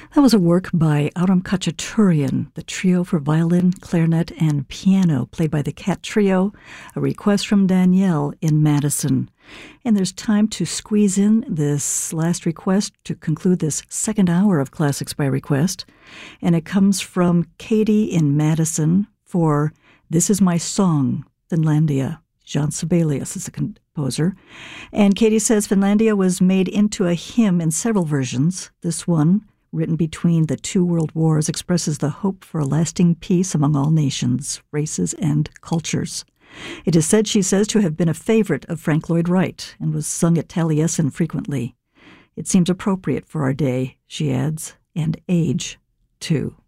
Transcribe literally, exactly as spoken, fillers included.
That was a work by Aram Khachaturian, the trio for violin, clarinet, and piano, played by the Cat Trio, a request from Danielle in Madison. And there's time to squeeze in this last request to conclude this second hour of Classics by Request. And it comes from Katie in Madison for This Is My Song, Finlandia. Jean Sibelius is the composer. And Katie says Finlandia was made into a hymn in several versions. This one, written between the two world wars, expresses the hope for a lasting peace among all nations, races, and cultures. It is said, she says, to have been a favorite of Frank Lloyd Wright and was sung at Taliesin frequently. It seems appropriate for our day, she adds, and age, too.